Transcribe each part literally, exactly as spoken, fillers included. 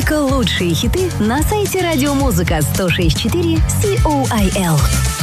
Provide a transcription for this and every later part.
Только лучшие хиты на сайте радиомузыка сто шесть четыре Сиол.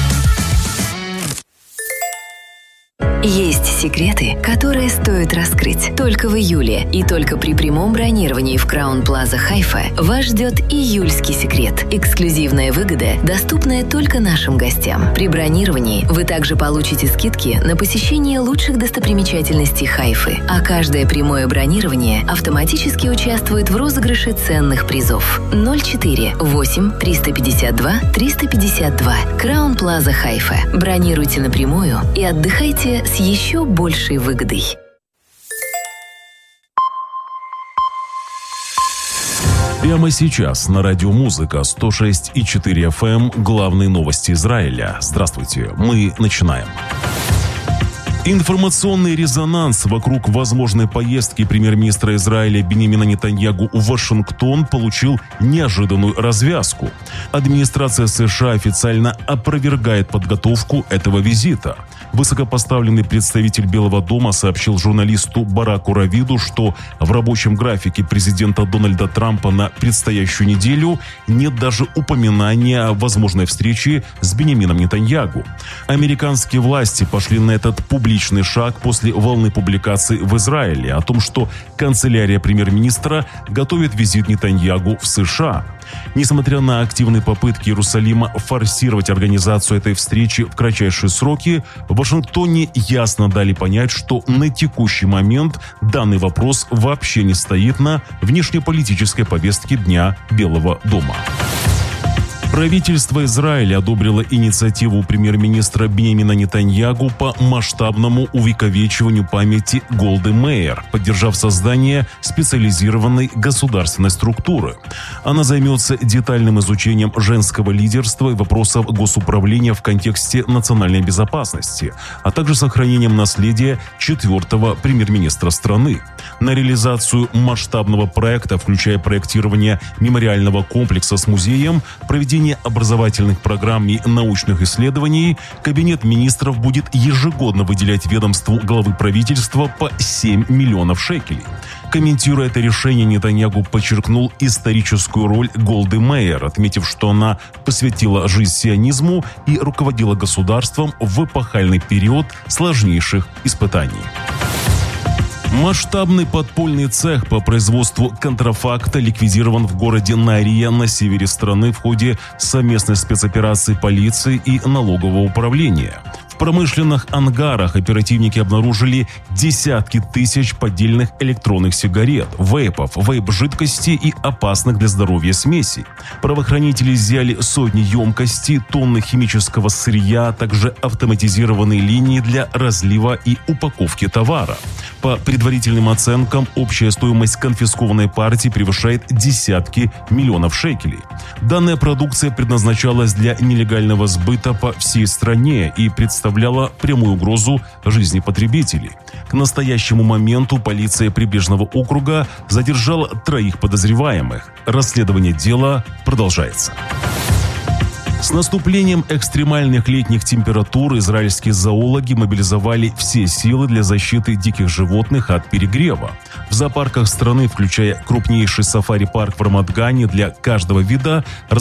Есть секреты, которые стоит раскрыть. Только в июле и только при прямом бронировании в Краун Плаза Хайфа вас ждет июльский секрет. Эксклюзивная выгода, доступная только нашим гостям. При бронировании вы также получите скидки на посещение лучших достопримечательностей Хайфы, а каждое прямое бронирование автоматически участвует в розыгрыше ценных призов. ноль четыре восемь триста пятьдесят два триста пятьдесят два. Краун Плаза Хайфа. Бронируйте напрямую и отдыхайте с еще большей выгодой. Прямо сейчас на радио Музыка сто шесть и четыре эф эм главные новости Израиля. Здравствуйте, мы начинаем. Информационный резонанс вокруг возможной поездки премьер-министра Израиля Биньямина Нетаньяху в Вашингтон получил неожиданную развязку. Администрация США официально опровергает подготовку этого визита. Высокопоставленный представитель Белого дома сообщил журналисту Бараку Равиду, что в рабочем графике президента Дональда Трампа на предстоящую неделю нет даже упоминания о возможной встрече с Биньямином Нетаньяху. Американские власти пошли на этот публичный шаг после волны публикаций в Израиле о том, что канцелярия премьер-министра готовит визит Нетаньяху в США. Несмотря на активные попытки Иерусалима форсировать организацию этой встречи в кратчайшие сроки, в Вашингтоне ясно дали понять, что на текущий момент данный вопрос вообще не стоит на внешнеполитической повестке дня Белого дома. Правительство Израиля одобрило инициативу премьер-министра Биньямина Нетаньяху по масштабному увековечиванию памяти Голды Меир, поддержав создание специализированной государственной структуры. Она займется детальным изучением женского лидерства и вопросов госуправления в контексте национальной безопасности, а также сохранением наследия четвертого премьер-министра страны. На реализацию масштабного проекта, включая проектирование мемориального комплекса с музеем, проведение образовательных программ и научных исследований, Кабинет министров будет ежегодно выделять ведомству главы правительства по семь миллионов шекелей. Комментируя это решение, Нетаньяху подчеркнул историческую роль Голды Меир, отметив, что она посвятила жизнь сионизму и руководила государством в эпохальный период сложнейших испытаний. Масштабный подпольный цех по производству контрафакта ликвидирован в городе Нария на севере страны в ходе совместной спецоперации полиции и налогового управления. В промышленных ангарах оперативники обнаружили десятки тысяч поддельных электронных сигарет, вейпов, вейп-жидкостей и опасных для здоровья смесей. Правоохранители изъяли сотни емкостей, тонны химического сырья, а также автоматизированные линии для разлива и упаковки товара. По предварительным оценкам, общая стоимость конфискованной партии превышает десятки миллионов шекелей. Данная продукция предназначалась для нелегального сбыта по всей стране и представляла прямую угрозу жизни потребителей. К настоящему моменту полиция Прибрежного округа задержала троих подозреваемых. Расследование дела продолжается. С наступлением экстремальных летних температур израильские зоологи мобилизовали все силы для защиты диких животных от перегрева. В зоопарках страны, включая крупнейший сафари-парк в Рамат-Гане, для каждого вида